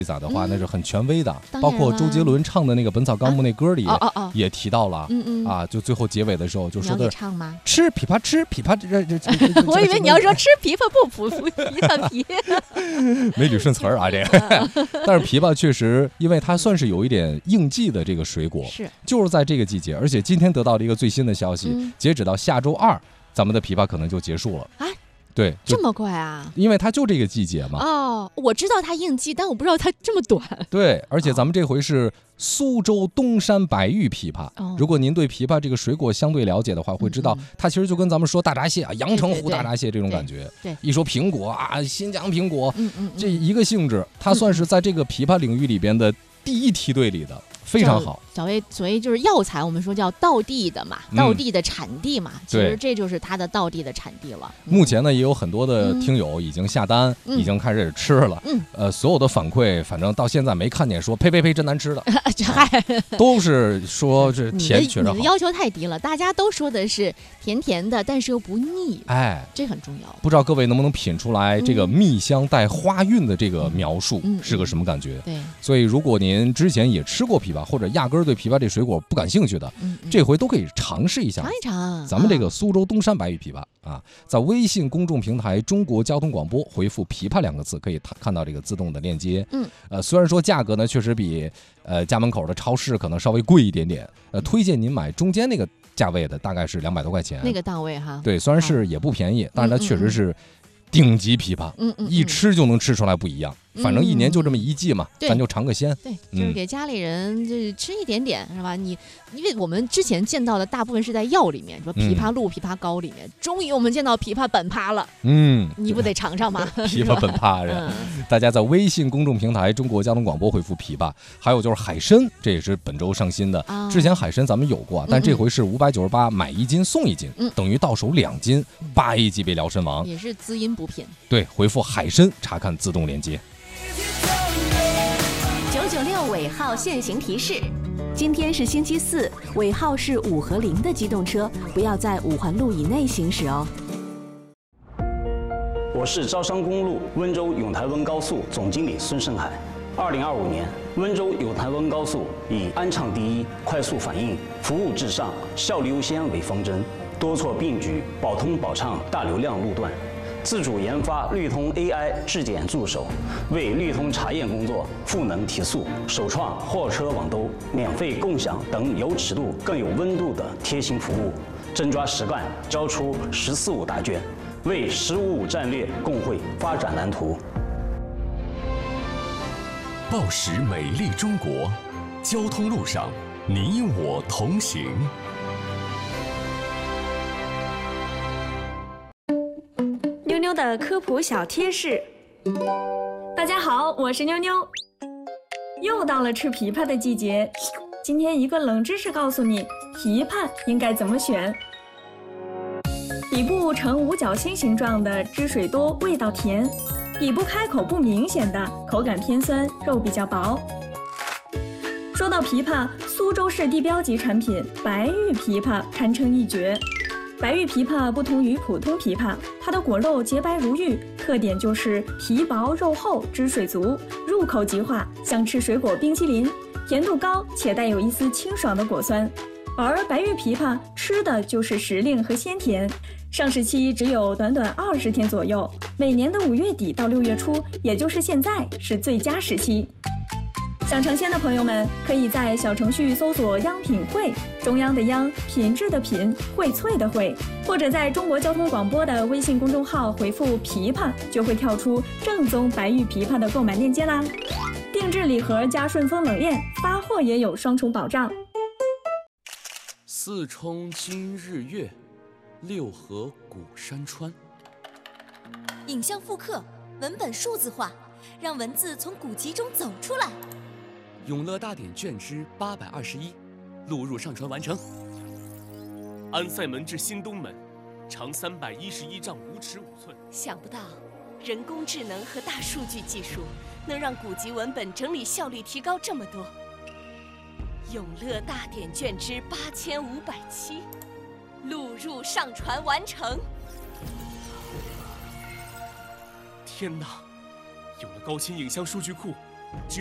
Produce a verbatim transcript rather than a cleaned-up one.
载的话，嗯、那是很权威的， 包括周杰伦唱的那个《本草纲目》那歌里、 啊哦哦、 也提到了， 嗯嗯啊，就最后结尾的时候就说的唱吗？ 吃枇杷吃枇杷，这这我以为你要说吃枇杷不补枇杷皮， 没捋顺词儿啊这个。但是枇杷确实，因为它算是有一点应季的这个水果， 是就是在这个季节，而且今天得到了一个最新的消息， 嗯、 截止到下周二，咱们的枇杷可能就结束了啊。 对， 这么快啊？ 因为它就这个季节嘛。 哦，我知道它应季，但我不知道它这么短。 对，而且咱们这回是苏州东山白玉枇杷。哦、如果您对枇杷这个水果相对了解的话，会知道它其实就跟咱们说大闸蟹啊、阳澄湖大闸蟹这种感觉。 对，对对一说苹果啊，新疆苹果， 嗯嗯嗯这一个性质，它算是在这个枇杷领域里边的第一梯队里的。非常好， 所谓所谓就是药材，我们说叫道地的嘛， 嗯、 道地的产地嘛，其实这就是它的道地的产地了。 嗯、目前呢，也有很多的听友已经下单， 嗯、 已经开始吃了。 嗯， 呃，所有的反馈，反正到现在没看见说呸呸呸真难吃的， 嗨、 啊，都是说这甜确实好。 你的要求太低了，大家都说的是甜甜的，但是又不腻。 哎， 这很重要。 不知道各位能不能品出来这个蜜香带花韵的这个描述、 嗯、 是个什么感觉？ 对， 所以如果您之前也吃过枇杷，或者压根儿对枇杷这水果不感兴趣的， 嗯嗯、 这回都可以尝试一下， 尝一尝。 咱们这个苏州东山白玉枇杷啊，在微信公众平台中国交通广播回复枇杷两个字，可以看到这个自动的链接。 嗯， 呃，虽然说价格呢确实比呃家门口的超市可能稍微贵一点点，呃，推荐您买中间那个价位的，大概是两百多块钱。 那个档位哈。 对，虽然是也不便宜，但是它确实是顶级枇杷， 嗯嗯， 一吃就能吃出来不一样。反正一年就这么一季嘛， 嗯、 咱就尝个鲜。 对，就是给家里人就是吃一点点，是吧？你因为我们之前见到的大部分是在药里面，说枇杷露、枇杷膏里面，终于我们见到枇杷本趴了。 嗯， 你不得尝尝吗？ 枇杷本趴人，嗯、大家在微信公众平台中国交通广播回复枇杷，还有就是海参，这也是本周上新的。 啊、 之前海参咱们有过，但这回是五百九十八买一斤送一斤， 嗯、 等于到手两斤，八 A 级别辽参王， 也是滋阴补品。 对，回复海参查看自动链接。 九九六尾号限行提示：今天是星期四，尾号是五和零的机动车不要在五环路以内行驶哦。 我是招商公路温州永台温高速总经理孙胜海。二零二五年，温州永台温高速以安畅第一、快速反应、服务至上、效率优先为方针，多措并举，保通保畅大流量路段。自主研发绿通 A I 质检助手，为绿通查验工作赋能提速，首创货车网兜、免费共享等有尺度更有温度的贴心服务，真抓实干，交出“十四五”答卷，为“十五五”战略共绘发展蓝图。 报时美丽中国，交通路上你我同行。 妞妞的科普小贴士。大家好，我是妞妞。又到了吃枇杷的季节，今天一个冷知识告诉你，枇杷应该怎么选。底部呈五角星形状的，汁水多，味道甜；底部开口不明显的，口感偏酸，肉比较薄。说到枇杷，苏州市地标级产品白玉枇杷堪称一绝。白玉枇杷不同于普通枇杷，它的果肉洁白如玉，特点就是皮薄肉厚，汁水足，入口即化，像吃水果冰淇淋，甜度高且带有一丝清爽的果酸。而白玉枇杷吃的就是时令和鲜甜，上市期只有短短二十天左右，每年的五月底到六月初，也就是现在是最佳时期。想尝鲜的朋友们，可以在小程序搜索央品汇，中央的央，品质的品，荟萃的荟，或者在中国交通广播的微信公众号回复枇杷，就会跳出正宗白玉枇杷的购买链接啦。定制礼盒加顺丰冷链，发货也有双重保障。 四冲今日月，六合古山川。 影像复刻，文本数字化，让文字从古籍中走出来。 永乐大典卷之八百二十一，录入上传完成。安塞门至新东门，长三百一十一丈五尺五寸。 想不到，人工智能和大数据技术能让古籍文本整理效率提高这么多。永乐大典卷之八千五百七，录入上传完成。 天哪！有了高清影像数据库，